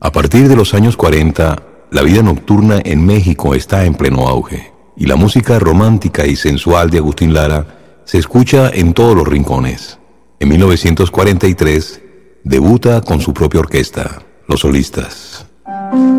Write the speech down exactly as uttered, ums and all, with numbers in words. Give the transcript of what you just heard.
A partir de los años cuarenta, la vida nocturna en México está en pleno auge y la música romántica y sensual de Agustín Lara se escucha en todos los rincones. En mil novecientos cuarenta y tres debuta con su propia orquesta, Los Solistas.